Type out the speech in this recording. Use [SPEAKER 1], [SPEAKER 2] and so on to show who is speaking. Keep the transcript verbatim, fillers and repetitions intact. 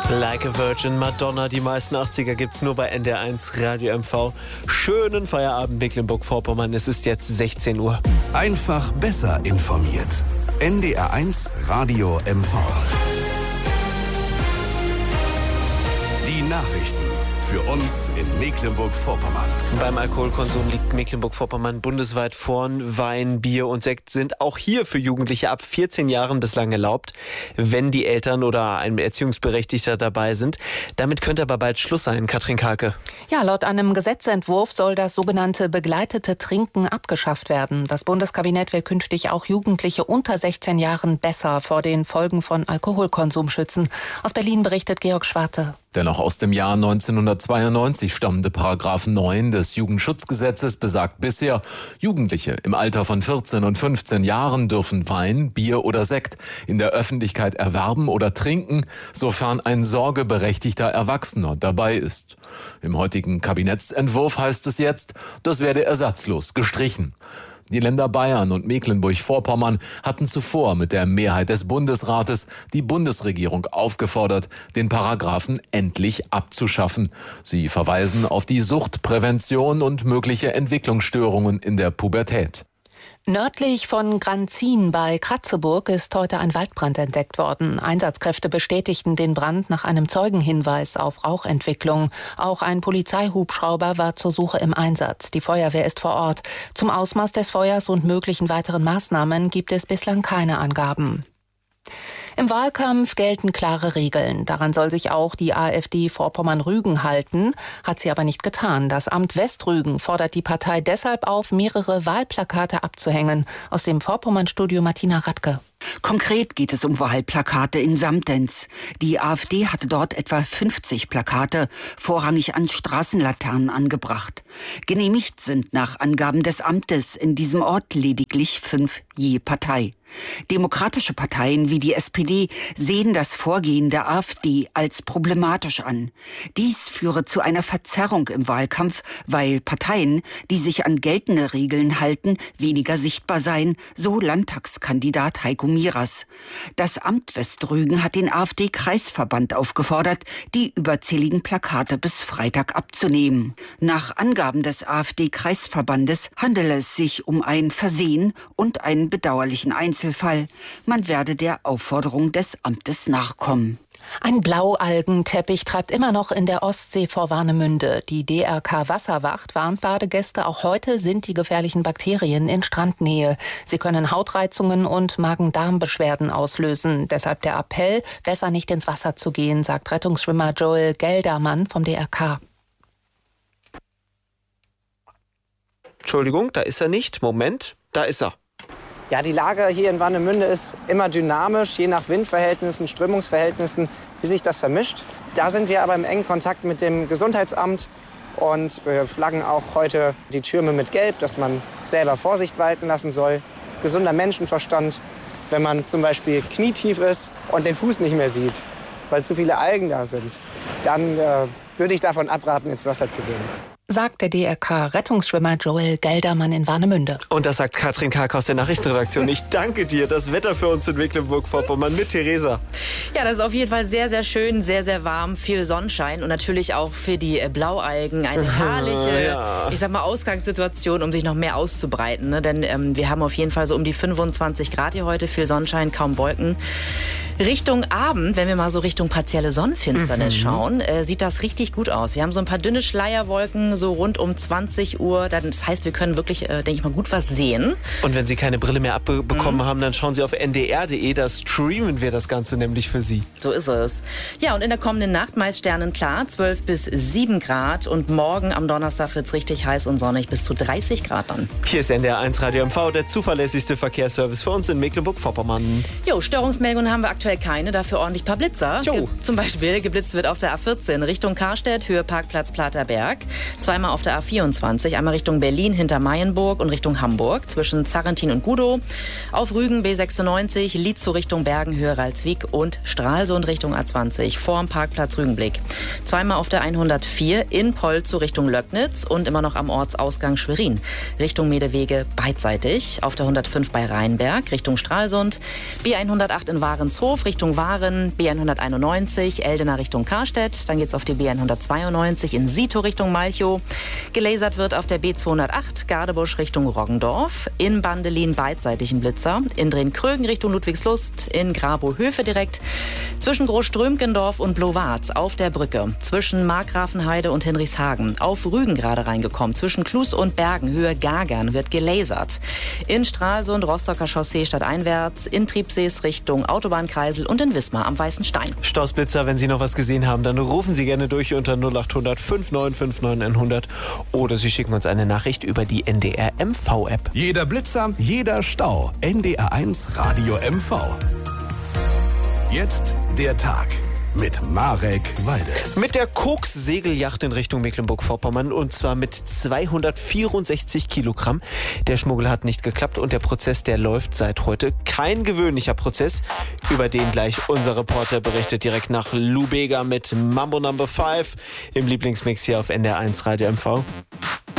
[SPEAKER 1] Like a Virgin, Madonna, die meisten achtziger gibt's nur bei N D R eins Radio M V. Schönen Feierabend Mecklenburg-Vorpommern, es ist jetzt sechzehn Uhr.
[SPEAKER 2] Einfach besser informiert. N D R eins Radio M V. Die Nachrichten für uns in Mecklenburg-Vorpommern.
[SPEAKER 1] Beim Alkoholkonsum liegt Mecklenburg-Vorpommern bundesweit vorn. Wein, Bier und Sekt sind auch hier für Jugendliche ab vierzehn Jahren bislang erlaubt, wenn die Eltern oder ein Erziehungsberechtigter dabei sind. Damit könnte aber bald Schluss sein, Katrin Kalke.
[SPEAKER 3] Ja, laut einem Gesetzentwurf soll das sogenannte begleitete Trinken abgeschafft werden. Das Bundeskabinett will künftig auch Jugendliche unter sechzehn Jahren besser vor den Folgen von Alkoholkonsum schützen. Aus Berlin berichtet Georg Schwarte.
[SPEAKER 4] Der noch aus dem Jahr neunzehnhundertzweiundneunzig stammende Paragraph neun des Jugendschutzgesetzes besagt bisher, Jugendliche im Alter von vierzehn und fünfzehn Jahren dürfen Wein, Bier oder Sekt in der Öffentlichkeit erwerben oder trinken, sofern ein sorgeberechtigter Erwachsener dabei ist. Im heutigen Kabinettsentwurf heißt es jetzt, das werde ersatzlos gestrichen. Die Länder Bayern und Mecklenburg-Vorpommern hatten zuvor mit der Mehrheit des Bundesrates die Bundesregierung aufgefordert, den Paragraphen endlich abzuschaffen. Sie verweisen auf die Suchtprävention und mögliche Entwicklungsstörungen in der Pubertät.
[SPEAKER 3] Nördlich von Granzin bei Kratzeburg ist heute ein Waldbrand entdeckt worden. Einsatzkräfte bestätigten den Brand nach einem Zeugenhinweis auf Rauchentwicklung. Auch ein Polizeihubschrauber war zur Suche im Einsatz. Die Feuerwehr ist vor Ort. Zum Ausmaß des Feuers und möglichen weiteren Maßnahmen gibt es bislang keine Angaben. Im Wahlkampf gelten klare Regeln. Daran soll sich auch die AfD Vorpommern-Rügen halten, hat sie aber nicht getan. Das Amt Westrügen fordert die Partei deshalb auf, mehrere Wahlplakate abzuhängen. Aus dem Vorpommern-Studio Martina Radke.
[SPEAKER 5] Konkret geht es um Wahlplakate in Samtens. Die AfD hatte dort etwa fünfzig Plakate, vorrangig an Straßenlaternen angebracht. Genehmigt sind nach Angaben des Amtes in diesem Ort lediglich fünf je Partei. Demokratische Parteien wie die S P D sehen das Vorgehen der AfD als problematisch an. Dies führe zu einer Verzerrung im Wahlkampf, weil Parteien, die sich an geltende Regeln halten, weniger sichtbar seien, so Landtagskandidat Heiko Miras. Das Amt Westrügen hat den AfD-Kreisverband aufgefordert, die überzähligen Plakate bis Freitag abzunehmen. Nach Angaben des AfD-Kreisverbandes handele es sich um ein Versehen und einen bedauerlichen Einzelfall. Man werde der Aufforderung des Amtes nachkommen.
[SPEAKER 3] Ein Blaualgenteppich treibt immer noch in der Ostsee vor Warnemünde. Die D R K Wasserwacht warnt Badegäste, auch heute sind die gefährlichen Bakterien in Strandnähe. Sie können Hautreizungen und Magen-Darm-Beschwerden auslösen. Deshalb der Appell, besser nicht ins Wasser zu gehen, sagt Rettungsschwimmer Joel Geldermann vom D R K.
[SPEAKER 1] Entschuldigung, da ist er nicht. Moment, da ist er.
[SPEAKER 6] Ja, die Lage hier in Warnemünde ist immer dynamisch, je nach Windverhältnissen, Strömungsverhältnissen, wie sich das vermischt. Da sind wir aber im engen Kontakt mit dem Gesundheitsamt und wir flaggen auch heute die Türme mit Gelb, dass man selber Vorsicht walten lassen soll. Gesunder Menschenverstand, wenn man zum Beispiel knietief ist und den Fuß nicht mehr sieht, weil zu viele Algen da sind, dann äh, würde ich davon abraten, ins Wasser zu gehen.
[SPEAKER 3] Sagt der D R K-Rettungsschwimmer Joel Geldermann in Warnemünde.
[SPEAKER 1] Und das sagt Katrin Kalke aus der Nachrichtenredaktion. Ich danke dir. Das Wetter für uns in Mecklenburg-Vorpommern mit Theresa.
[SPEAKER 7] Ja, das ist auf jeden Fall sehr, sehr schön, sehr, sehr warm, viel Sonnenschein und natürlich auch für die Blaualgen eine herrliche, ja. ich sag mal, Ausgangssituation, um sich noch mehr auszubreiten. Ne? Denn ähm, wir haben auf jeden Fall so um die fünfundzwanzig Grad hier heute, viel Sonnenschein, kaum Wolken. Richtung Abend, wenn wir mal so Richtung partielle Sonnenfinsternis mhm. schauen, äh, sieht das richtig gut aus. Wir haben so ein paar dünne Schleierwolken, so rund um zwanzig Uhr. Das heißt, wir können wirklich, äh, denke ich mal, gut was sehen.
[SPEAKER 1] Und wenn Sie keine Brille mehr abbekommen mhm. haben, dann schauen Sie auf N D R punkt de. Da streamen wir das Ganze nämlich für Sie.
[SPEAKER 7] So ist es. Ja, und in der kommenden Nacht meist sternenklar, zwölf bis sieben Grad. Und morgen am Donnerstag wird es richtig heiß und sonnig, bis zu dreißig Grad dann.
[SPEAKER 1] Hier ist N D R eins Radio M V, der zuverlässigste Verkehrsservice für uns in Mecklenburg-Vorpommern.
[SPEAKER 7] Jo, Störungsmeldungen haben wir aktuell keine, dafür ordentlich ein paar Blitzer. Ge- zum Beispiel geblitzt wird auf der A vierzehn Richtung Karstedt, Höhe Parkplatz Platerberg. Zweimal auf der A vierundzwanzig, einmal Richtung Berlin hinter Mayenburg und Richtung Hamburg, zwischen Zarrentin und Gudow. Auf Rügen B sechsundneunzig, Lietzow Richtung Bergen, Höhe Ralswiek und Stralsund Richtung A zwanzig, vorm Parkplatz Rügenblick. Zweimal auf der hundertvier in Polzow Richtung Löcknitz und immer noch am Ortsausgang Schwerin, Richtung Medewege beidseitig. Auf der hundertfünf bei Rheinberg, Richtung Stralsund. B hundertacht in Warenshof Hof Richtung Waren, B hunderteinundneunzig, Eldena Richtung Karstedt. Dann geht's auf die B hundertzweiundneunzig in Sito Richtung Malchow. Gelasert wird auf der B zweihundertacht, Gardebusch Richtung Roggendorf. In Bandelin beidseitig ein Blitzer. In Drenkrögen Richtung Ludwigslust. In Grabow-Höfe direkt. Zwischen Großströmkendorf und Blowarz auf der Brücke. Zwischen Markgrafenheide und Hinrichshagen. Auf Rügen gerade reingekommen. Zwischen Klus und Bergen, Höhe Gagern, wird gelasert. In Stralsund, Rostocker Chaussee stadteinwärts. In Triebsees Richtung Autobahnkreisel und in Wismar am Weißen Stein.
[SPEAKER 1] Stoßblitzer, wenn Sie noch was gesehen haben, dann rufen Sie gerne durch unter null acht hundert fünfundneunzig neunundfünfzig hundert oder Sie schicken uns eine Nachricht über die N D R M V-App.
[SPEAKER 2] Jeder Blitzer, jeder Stau. N D R eins Radio M V. Jetzt der Tag mit Marek Walde.
[SPEAKER 1] Mit der Koks-Segelyacht in Richtung Mecklenburg-Vorpommern und zwar mit zweihundertvierundsechzig Kilogramm. Der Schmuggel hat nicht geklappt und der Prozess, der läuft seit heute. Kein gewöhnlicher Prozess, über den gleich unser Reporter berichtet direkt nach Lubega mit Mambo Number fünf im Lieblingsmix hier auf N D R eins Radio M V.